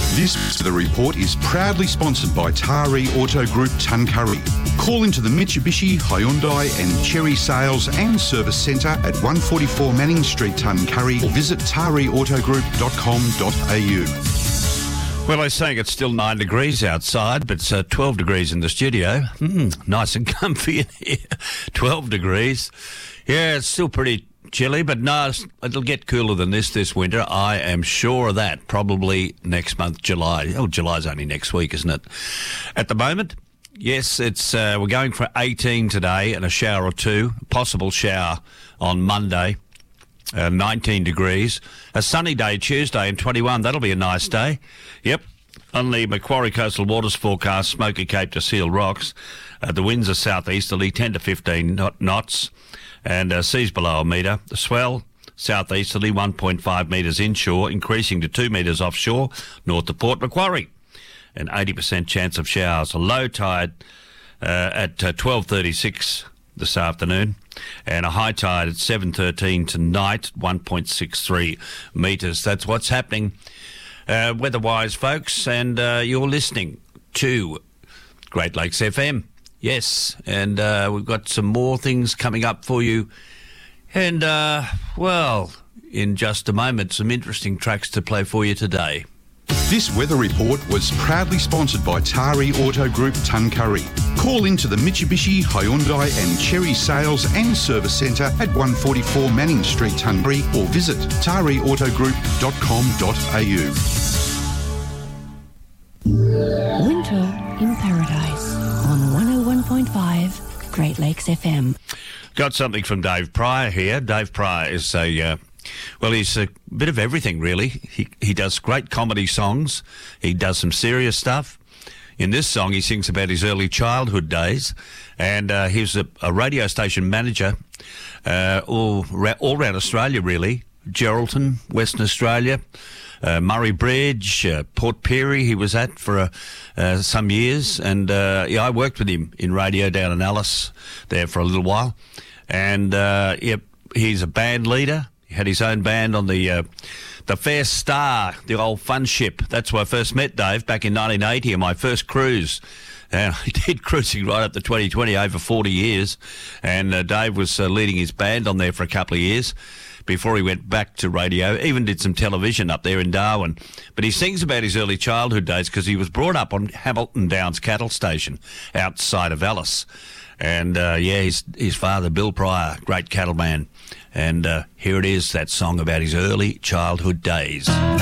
The report is proudly sponsored by Taree Auto Group Tuncurry. Call into the Mitsubishi, Hyundai and Chery Sales and Service Centre at 144 Manning Street, Tuncurry, or visit tareautogroup.com.au. Well, they're saying it's still 9 degrees outside, but it's 12 degrees in the studio. Nice and comfy in here. 12 degrees. Yeah, it's still pretty chilly, but no, it'll get cooler than this winter. I am sure of that. Probably next month, July. Oh, July's only next week, isn't it? At the moment, yes, it's we're going for 18 today and a shower or two. Possible shower on Monday. 19 degrees. A sunny day Tuesday and 21. That'll be a nice day. Yep. On the Macquarie Coastal Waters forecast, Smoky Cape to Seal Rocks. The winds are southeasterly, 10 to 15 knots. And seas below a metre. The swell, southeasterly, 1.5 metres inshore, increasing to 2 metres offshore, north of Port Macquarie. An 80% chance of showers. A low tide at 12:36 this afternoon, and a high tide at 7:13 tonight, 1.63 metres. That's what's happening weather-wise, folks, and you're listening to Great Lakes FM. Yes, and we've got some more things coming up for you. And, well, in just a moment, some interesting tracks to play for you today. This weather report was proudly sponsored by Taree Auto Group Tuncurry. Call into the Mitsubishi, Hyundai and Chery Sales and Service Centre at 144 Manning Street, Tuncurry, or visit tareautogroup.com.au. Winter in Paradise on 101.5 Great Lakes FM. Got something from Dave Pryor here. Dave Pryor is he's a bit of everything, really. He does great comedy songs. He does some serious stuff. In this song, he sings about his early childhood days, and he was a radio station manager all around Australia, really. Geraldton, Western Australia, Murray Bridge, Port Pirie he was at for some years, and I worked with him in radio down in Alice there for a little while. And he's a band leader. He had his own band on the Fair Star, the old fun ship. That's where I first met Dave back in 1980 on my first cruise. And I did cruising right up to 2020, over 40 years. And Dave was leading his band on there for a couple of years before he went back to radio. Even did some television up there in Darwin. But he sings about his early childhood days because he was brought up on Hamilton Downs Cattle Station outside of Alice. And, his father, Bill Pryor, great cattleman. And here it is, that song about his early childhood days.